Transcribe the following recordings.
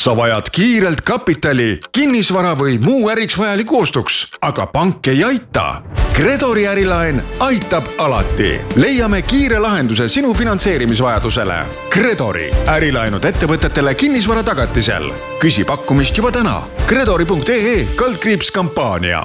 sa vajad kiirelt kapitali, kinnisvara või muu äriks vajaliku ostuks, aga pank ei aita. Gredori ärilaen aitab alati. Leiame kiire lahenduse sinu finantseerimisvajadusele. Gredori ärilaenud ettevõtetele kinnisvara tagatisel. Küsi pakkumist juba täna. Gredori.ee/kampaania.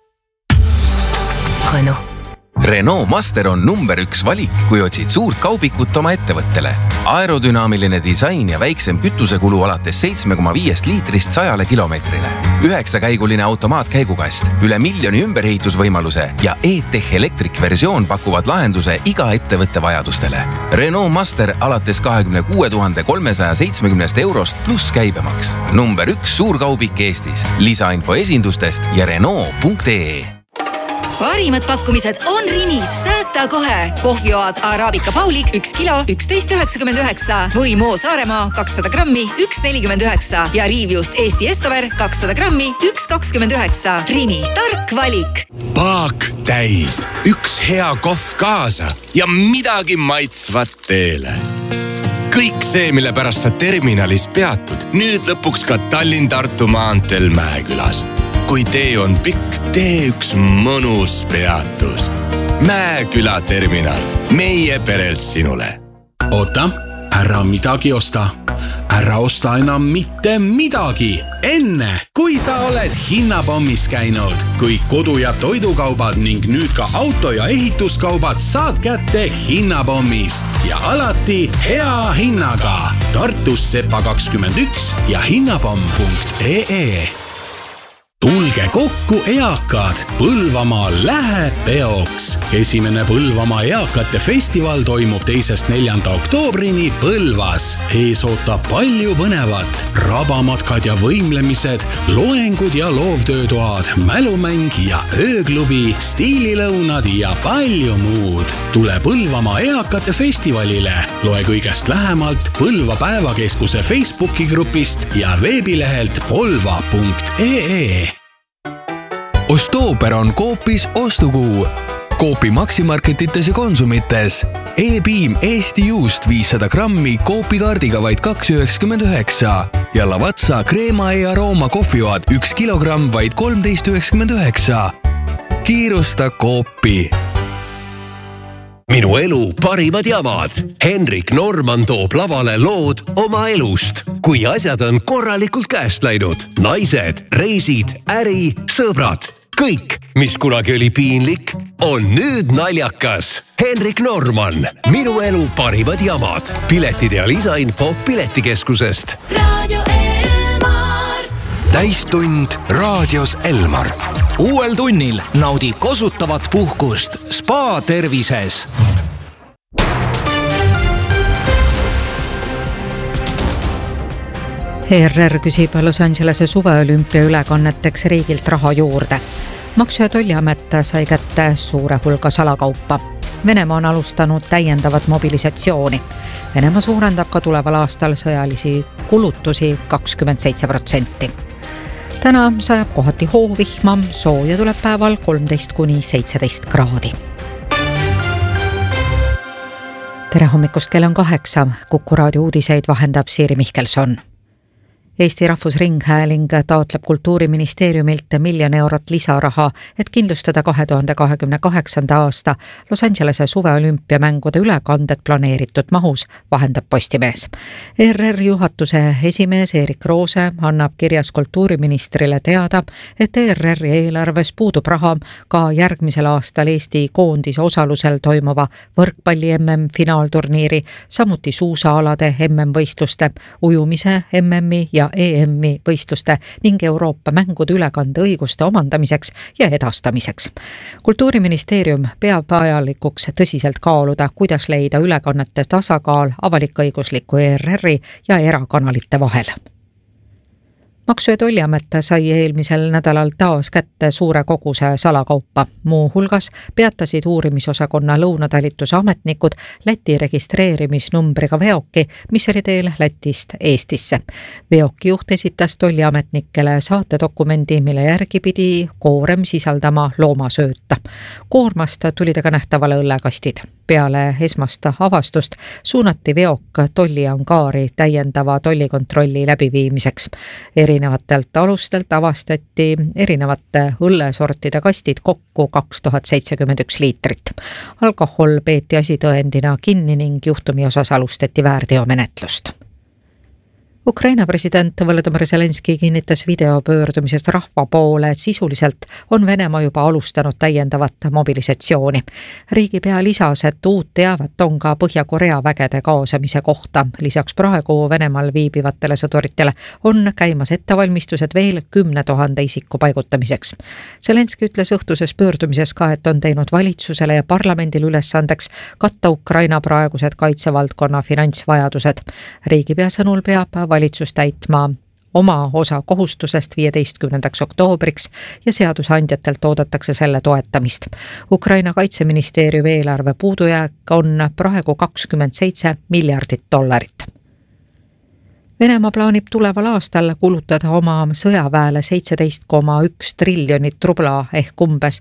Renault Master on number 1 valik, kui otsid suurt kaubikut oma ettevõttele. Aerodünaamiline disain ja väiksem kütusekulu alates 7,5 liitrist 100 kilomeetrile. 9-käiguline automaatkäigukast, üle 1 miljoni ümberehitusvõimaluse ja e-Tech Electric versioon pakuvad lahenduse iga ettevõtte vajadustele. Renault Master alates 26 370 eurost pluss käibemaks. Number 1 suurkaubik Eestis. Lisainfo esindustest ja Renault.ee. Parimad pakkumised on Rimis. Säästa kohe. Kohvioad Arabica Paulik 1 kilo 11,99 või Moo Saaremaa 200 grammi 1,49 ja Riivjust Eesti Estover 200 grammi 1,29. Rimi, tark valik. Paak täis, üks hea kohv kaasa ja midagi maitsvat teele. Kõik see, mille pärast sa terminalis peatud, nüüd lõpuks ka Tallinn-Tartu maanteel Mäekülas. Kui tee on pikk, tee üks mõnus peatus. Mäeküla terminal, meie perelt sinule. Oota, ära midagi osta. Ära osta enam mitte midagi. Enne, kui sa oled hinnapommis käinud, kui kodu- ja toidukaubad ning nüüd ka auto- ja ehituskaubad saad kätte hinnapommist ja alati hea hinnaga. Tartus Sepa 21 ja hinnapomm.ee. Tulge kokku eakad, Põlvamaa läheb peoks. Esimene Põlvamaa eakate festival toimub 2.–4. oktoobrini Põlvas. Ees ootab palju põnevat. Rabamatkad ja võimlemised, loengud ja loovtöötoad, mälumäng ja ööklubi, stiililõunad ja palju muud. Tule Põlvamaa eakate festivalile. Loe kõigest lähemalt Põlva päevakeskuse Facebooki grupist ja veebilehelt polva.ee. Ostooper on Coopis ostukuu. Coopi maksimarketites ja konsumites. E-piim Eesti juust 500 grammi Coopi kaardiga vaid 2,99 ja Lavazza Crema e Aroma kohvioad 1 kilogramm vaid 13,99. Kiirusta Coopi. Minu elu parimad jamad. Henrik Norman toob lavale lood oma elust. Kui asjad on korralikult käest läinud. Naised, reisid, äri, sõbrad. Kõik, mis kunagi oli piinlik, on nüüd naljakas. Henrik Norman. Minu elu parimad jamad. Piletid ja lisainfo Piletikeskusest. Radio Elmar. Täistund raadios Elmar. Uuel tunnil naudi kosutavat puhkust Spa tervises. ERR küsib Los Angelese suveolümpia ülekanneteks riigilt raha juurde. Maksu- ja Tolliamet sai kätte suure hulga salakaupa. Venemaa on alustanud täiendavat mobilisatsiooni. Venemaa suurendab ka tuleval aastal sõjalisi kulutusi 27%. Täna sajab kohati hoovihma, sooja tuleb päeval 13–17 kraadi. Tere hommikust, kell on 8. Kuku raadio uudiseid vahendab Siiri Mihkelson. Eesti Rahvusringhääling taotleb Kultuuriministeeriumilt 1 miljon eurot lisaraha, et kindlustada 2028. aasta Los Angelese suveolümpiamängude ülekanded planeeritud mahus, vahendab Postimees. ERR juhatuse esimees Erik Roose annab kirjas kultuuriministrile teada, et ERR eelarves puudub raha ka järgmisel aastal Eesti koondise osalusel toimuva võrkpalli MM-finaalturniiri, samuti suusaalade MM-võistluste, ujumise MM-i ja EM-i võistluste ning Euroopa mängude ülekande õiguste omandamiseks ja edastamiseks. Kultuuriministeerium peab vajalikuks tõsiselt kaaluda, kuidas leida ülekannete tasakaal avalik-õigusliku ERR-i ja erakanalite vahel. Maksu- ja Tolliamet sai eelmisel nädalal taas kätte suure koguse salakaupa. Muu hulgas peatasid uurimisosakonna lõunatalituse ametnikud Läti registreerimisnumbriga veoki, mis oli teel Lätist Eestisse. Veoki juht esitas tolliametnikele saatedokumendi, mille järgi pidi koorem sisaldama loomasööta. Koormast tulid aga nähtavale õllekastid. Peale esmast avastust suunati veok tolliangaari täiendava tollikontrolli läbiviimiseks. Erinevatelt alustelt avastati erinevate õllesortide kastid kokku 2071 liitrit. Alkohol peeti asitõendina kinni ning juhtumi osas alustati väärteomenetlust. Ukraina president Volodymyr Zelenski kinnitas videopöördumises rahva poole, et sisuliselt on Venemaa juba alustanud täiendavat mobilisatsiooni. Riigipea lisas, et uut teavet on ka Põhja-Korea vägede kaasamise kohta. Lisaks praegu Venemaal viibivatele sõduritele on käimas ettevalmistused veel 10 000 isiku paigutamiseks. Zelenski ütles õhtuses pöördumises ka, et on teinud valitsusele ja parlamendil ülesandeks katta Ukraina praegused kaitsevaldkonna finantsvajadused. Riigipea sõnul peab valitsus täitma oma osa kohustusest 15. oktoobriks ja seadusandjatelt oodatakse selle toetamist. Ukraina kaitseministeeriumi eelarve puudujääk on praegu $27 miljardit. Venemaa plaanib tuleval aastal kulutada oma sõjaväele 17,1 triljonit rubla ehk umbes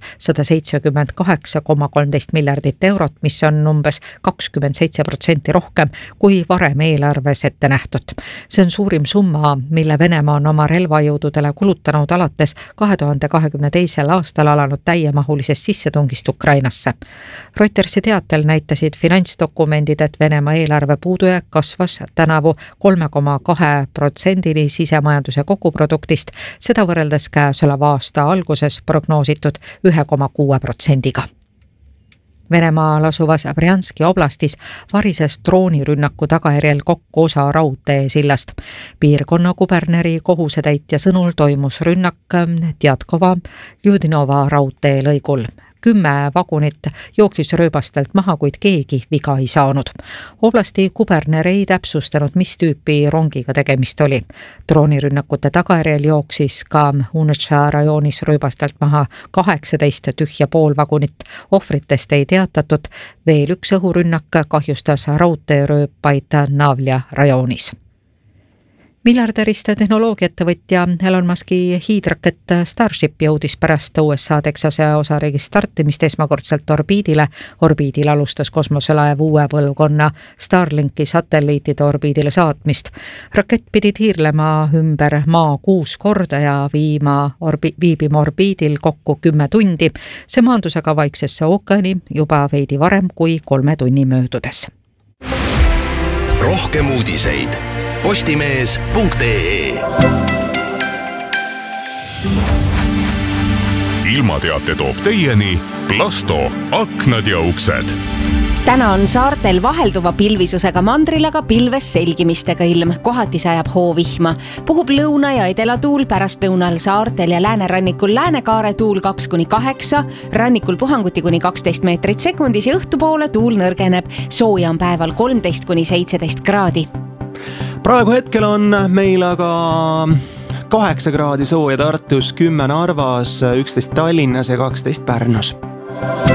178,13 miljardit eurot, mis on umbes 27% rohkem kui varem eelarves ette nähtud. See on suurim summa, mille Venemaa on oma relvajõududele kulutanud alates 2022. aastal alanud täiemahulisest sissetungist Ukrainasse. Reutersi teatel näitasid finantsdokumendid, et Venemaa eelarve puudujääk kasvas tänavu 3,2% sisemajanduse koguproduktist, seda võrreldes käesoleva aasta alguses prognoositud 1,6%. Venemaal asuvas Brjanski oblastis varises droonirünnaku tagajärjel kokku osa raudteesillast. Piirkonna kuberneri kohusetäitja sõnul toimus rünnak Tjatkova Ljudinova raudteelõigul. 10 vagunit jooksis rööbastelt maha, kuid keegi viga ei saanud. Oblasti kuberner ei täpsustanud, mis tüüpi rongiga tegemist oli. Droonirünnakute tagajärjel jooksis ka Unetša rajoonis rööbastelt maha 18 tühja poolvagunit. Ohvritest ei teatatud. Veel üks õhurünnak kahjustas raudteerööpaid Navlja rajoonis. Miljardärist tehnoloogiaettevõtja Elon Muski hiidrakett Starship jõudis pärast USA Texase osariigis startimist esmakordselt orbiidile. Orbiidil alustas kosmoselaev uue põlvkonna Starlinki satelliitide orbiidile saatmist. Rakett pidi tiirlema ümber maa 6 korda ja viibima orbiidil kokku 10 tundi. See maandus aga Vaiksesse ookeani juba veidi varem kui 3 tunni möödudes. Rohkem uudiseid postimees.ee. Ilmateate toob teieni Plasto aknad ja uksed. Täna on saartel vahelduva pilvisusega mandril, aga pilves selgimistega ilm. Kohati sajab hoovihma. Puhub lõuna- ja edelatuul, pärast lõunal saartel ja läänerannikul läänekaare tuul 2-8, rannikul puhanguti kuni 12 meetrit sekundis ja õhtupoole tuul nõrgeneb. Sooja on päeval 13-17 kraadi. Praegu hetkel on meil aga 8 kraadi sooja Tartus, 10 Narvas, 11 Tallinnas ja 12 Pärnus.